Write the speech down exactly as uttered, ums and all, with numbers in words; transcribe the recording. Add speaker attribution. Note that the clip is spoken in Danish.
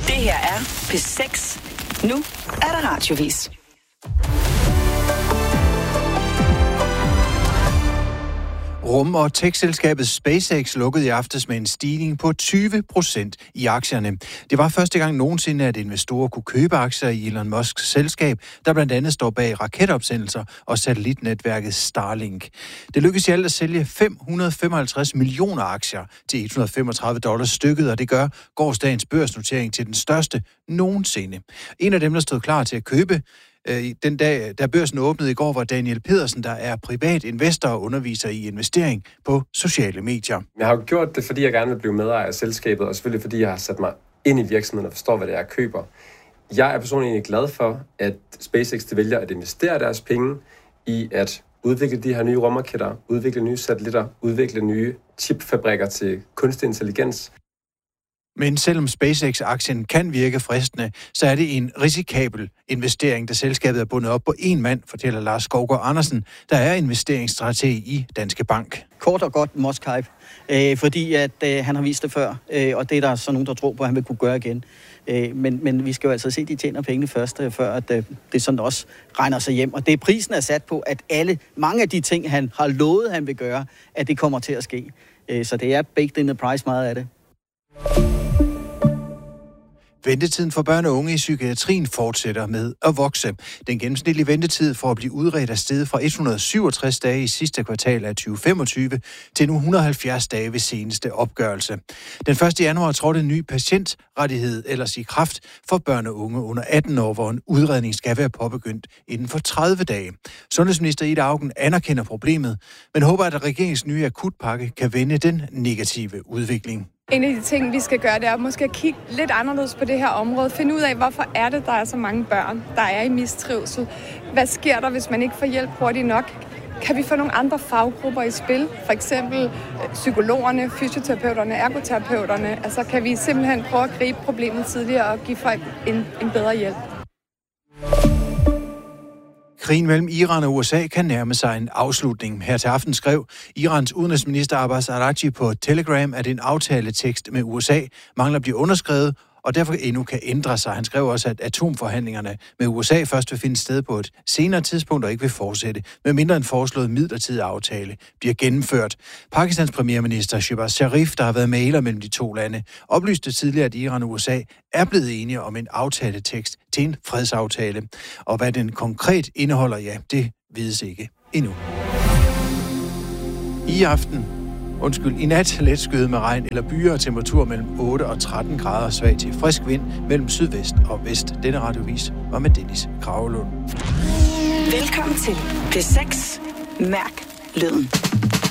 Speaker 1: Det her er P seks. Nu er der radiovis.
Speaker 2: Rum- og tech-selskabet SpaceX lukkede i aftes med en stigning på tyve procent i aktierne. Det var første gang nogensinde, at investorer kunne købe aktier i Elon Musks selskab, der blandt andet står bag raketopsendelser og satellitnetværket Starlink. Det lykkedes i alt at sælge fem hundrede femoghalvtreds millioner aktier til et hundrede og femogtredive dollars stykket, og det gør gårsdagens børsnotering til den største nogensinde. En af dem, der stod klar til at købe den dag, da børsen åbnede i går, var Daniel Pedersen, der er privat investor og underviser i investering på sociale medier.
Speaker 3: Jeg har jo gjort det, fordi jeg gerne vil blive medejer af selskabet, og selvfølgelig fordi jeg har sat mig ind i virksomheden og forstår, hvad det er, jeg køber. Jeg er personligt egentlig glad for, at SpaceX de vælger at investere deres penge i at udvikle de her nye rumraketter, udvikle nye satellitter, udvikle nye chipfabrikker til kunstig intelligens.
Speaker 2: Men selvom SpaceX-aktien kan virke fristende, så er det en risikabel investering, da selskabet er bundet op på én mand, fortæller Lars Skovgaard Andersen, der er investeringsstrateg i Danske Bank.
Speaker 4: Kort og godt Musk-hype, øh, fordi at, øh, han har vist det før, øh, og det er der så nogen, der tror på, at han vil kunne gøre igen. Øh, men, men vi skal jo altså se, at de tjener pengene først, øh, før at, øh, det sådan også regner sig hjem. Og det er prisen er sat på, at alle, mange af de ting, han har lovet, han vil gøre, at det kommer til at ske. Øh, så det er baked in the price meget af det.
Speaker 2: Ventetiden for børn og unge i psykiatrien fortsætter med at vokse. Den gennemsnitlige ventetid for at blive udredt er steget fra et hundrede og syvogtres dage i sidste kvartal af tyve femogtyve til nu et hundrede og halvfjerds dage ved seneste opgørelse. Den første januar trådte en ny patientrettighed ellers i kraft for børn og unge under atten år, hvor en udredning skal være påbegyndt inden for tredive dage. Sundhedsminister Ida Auken anerkender problemet, men håber, at regeringens nye akutpakke kan vende den negative udvikling.
Speaker 5: En af de ting, vi skal gøre, det er måske at kigge lidt anderledes på det her område. Finde ud af, hvorfor er det, der er så mange børn, der er i mistrivsel. Hvad sker der, hvis man ikke får hjælp hurtigt nok? Kan vi få nogle andre faggrupper i spil? For eksempel psykologerne, fysioterapeuterne, ergoterapeuterne. Altså kan vi simpelthen prøve at gribe problemet tidligere og give folk en, en bedre hjælp?
Speaker 2: Krigen mellem Iran og U S A kan nærme sig en afslutning. Her til aften skrev Irans udenrigsminister Abbas Araghchi på Telegram, at en aftaletekst med U S A mangler at blive underskrevet, og derfor endnu kan ændre sig. Han skrev også, at atomforhandlingerne med U S A først vil finde sted på et senere tidspunkt og ikke vil fortsætte, medmindre en foreslået midlertidig aftale bliver gennemført. Pakistans premierminister Shehbaz Sharif, der har været mægler mellem de to lande, oplyste tidligere, at Iran og U S A er blevet enige om en aftaletekst til en fredsaftale. Og hvad den konkret indeholder, ja, det vides ikke endnu. I aften Undskyld, i nat let skyde med regn eller byer og temperatur mellem otte og tretten grader, svag til frisk vind mellem sydvest og vest. Denne radiovis var med Dennis Kragelund.
Speaker 1: Velkommen til P seks. Mærk lyden.